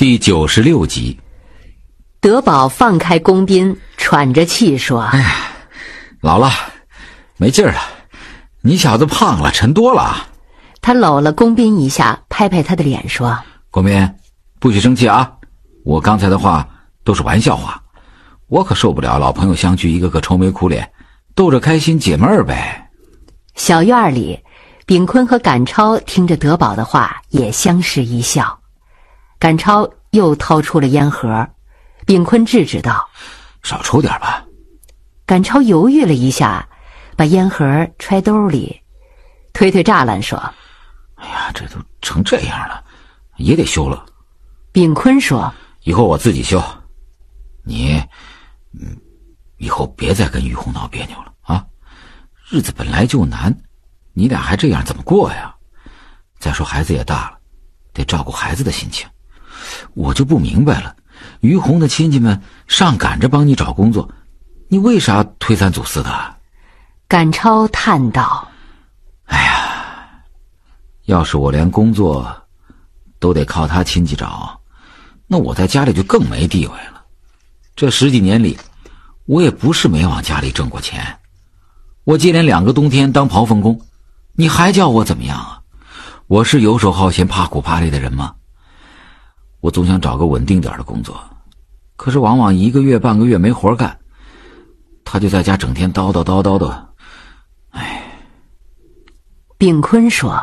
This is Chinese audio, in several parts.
第96集。 德宝放开龚斌，喘着气说： 哎呀，老了，没劲儿了，你小子胖了，沉多了。 他搂了龚斌一下，拍拍他的脸说： 龚斌，不许生气啊，我刚才的话都是玩笑话，我可受不了老朋友相聚，一个个愁眉苦脸，逗着开心解闷儿呗。 小院里，秉坤和赶超听着德宝的话，也相视一笑。赶超又掏出了烟盒，秉坤制止道： 少抽点吧。 赶超犹豫了一下，把烟盒揣兜里，推推栅栏说： 哎呀，这都成这样了，也得修了。 秉坤说： 以后我自己修，你以后别再跟于红闹别扭了啊！日子本来就难，你俩还这样怎么过呀？再说孩子也大了，得照顾孩子的心情。我就不明白了，于红的亲戚们上赶着帮你找工作，你为啥推三阻四的？ 赶超叹道： 哎呀，要是我连工作都得靠他亲戚找，那我在家里就更没地位了。这10几年里，我也不是没往家里挣过钱，我接连2个冬天当刨粪工，你还叫我怎么样啊？我是游手好闲怕苦怕累的人吗？我总想找个稳定点的工作，可是往往1个月半个月没活干，他就在家整天叨叨的。哎， 秉坤说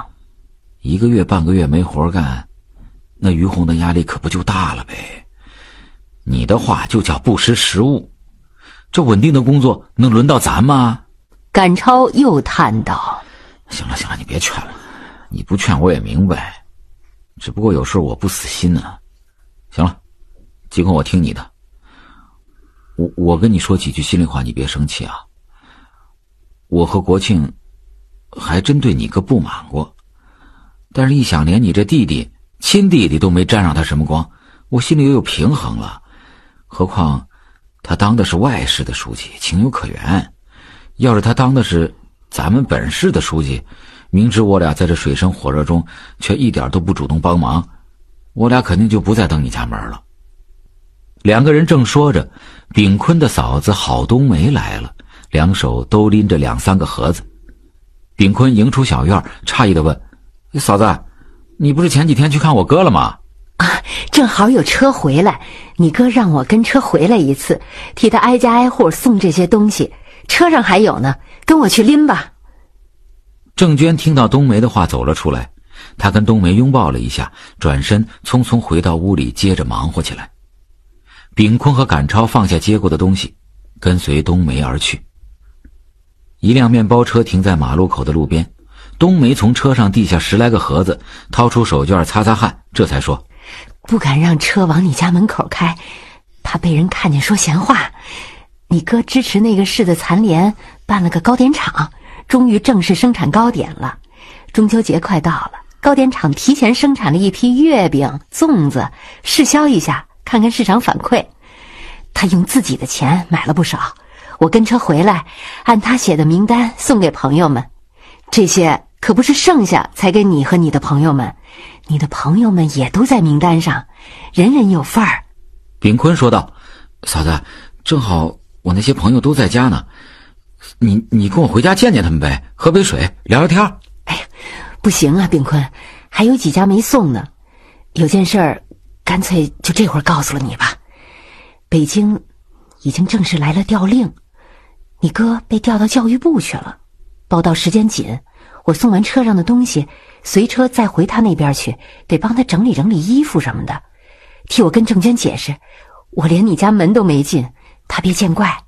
：1个月半个月没活干，那于红的压力可不就大了呗？你的话就叫不识时务，这稳定的工作能轮到咱吗？ 赶超又叹道： 行了，你别劝了，你不劝我也明白，只不过有时候我不死心呢。行了，尽管我听你的。我跟你说几句心里话，你别生气啊。我和国庆还真对你个不满过，但是一想连你这弟弟亲弟弟都没沾上他什么光，我心里又有平衡了。何况他当的是外市的书记，情有可原。要是他当的是咱们本市的书记，明知我俩在这水深火热中却一点都不主动帮忙，我俩肯定就不再登你家门了。2个人正说着，秉坤的嫂子郝冬梅来了，2手都拎着2、3个盒子。秉坤迎出小院，诧异地问：嫂子，你不是前几天去看我哥了吗？ 啊，正好有车回来，你哥让我跟车回来一次，替他挨家挨户送这些东西，车上还有呢，跟我去拎吧。 郑娟听到冬梅的话走了出来，她跟冬梅拥抱了一下，转身匆匆回到屋里，接着忙活起来。秉坤和赶超放下接过的东西，跟随冬梅而去。一辆面包车停在马路口的路边，冬梅从车上递下10来个盒子，掏出手绢擦擦汗，这才说： 不敢让车往你家门口开，怕被人看见说闲话。你哥支持那个市的残联办了个糕点厂，终于正式生产糕点了。中秋节快到了，糕点厂提前生产了一批月饼、粽子，试销一下，看看市场反馈。他用自己的钱买了不少，我跟车回来，按他写的名单送给朋友们。这些可不是剩下才给你和你的朋友们，你的朋友们也都在名单上，人人有份儿。 秉坤说道：嫂子，正好我那些朋友都在家呢，你跟我回家见见他们呗，喝杯水，聊聊天。 哎呀，不行啊，秉坤，还有几家没送呢。有件事儿，干脆就这会儿告诉了你吧。北京已经正式来了调令，你哥被调到教育部去了，报到时间紧，我送完车上的东西，随车再回他那边去，得帮他整理整理衣服什么的。替我跟郑娟解释，我连你家门都没进，他别见怪。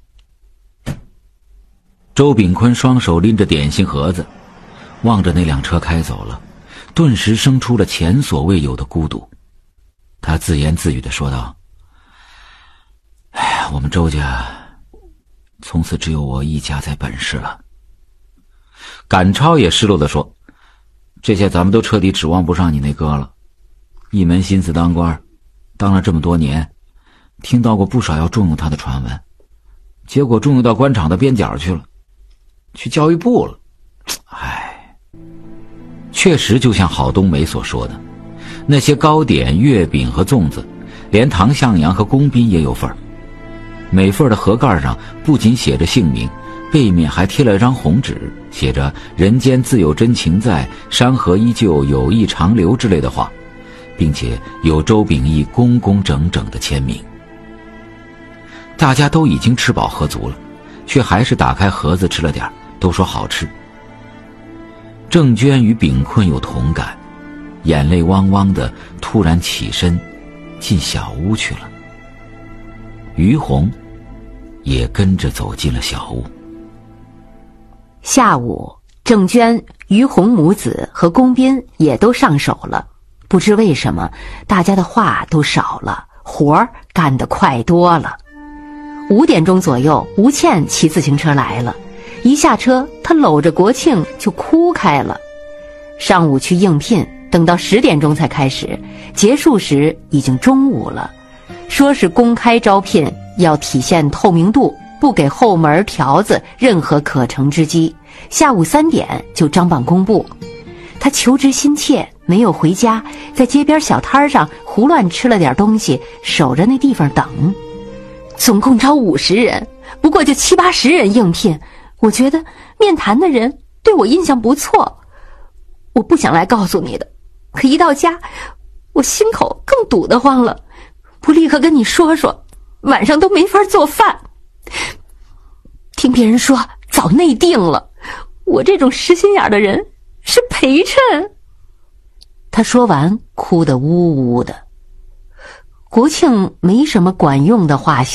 周秉坤双手拎着点心盒子，望着那辆车开走了，顿时生出了前所未有的孤独。他自言自语地说道：哎呀，我们周家从此只有我一家在本市了。赶超也失落地说：这些咱们都彻底指望不上你那哥了，一门心思当官，当了这么多年，听到过不少要重用他的传闻，结果重用到官场的边角去了，去教育部了。唉，确实就像郝冬梅所说的，那些糕点、月饼和粽子连唐向阳和龚斌也有份儿。每份的盒盖上不仅写着姓名，背面还贴了张红纸，写着人间自有真情在，山河依旧友谊长留之类的话，并且有周秉义工工整整的签名。大家都已经吃饱喝足了，却还是打开盒子吃了点，都说好吃。郑娟与秉坤有同感，眼泪汪汪的突然起身进小屋去了。于红也跟着走进了小屋。 下午，郑娟、于红母子和龚斌也都上手了。不知为什么，大家的话都少了，活儿干得快多了。5点钟左右，吴倩骑自行车来了，一下车，她搂着国庆就哭开了。上午去应聘，等到10点钟才开始，结束时已经中午了。说是公开招聘，要体现透明度，不给后门条子任何可乘之机。下午3点就张榜公布。他求职心切，没有回家，在街边小摊上胡乱吃了点东西，守着那地方等。总共招50人，不过就70、80人应聘。我觉得面谈的人对我印象不错，我不想来告诉你的，可一到家，我心口更堵得慌了，不立刻跟你说说，晚上都没法做饭。听别人说早内定了，我这种实心眼的人是陪衬。他说完哭得呜呜的。国庆没什么管用的话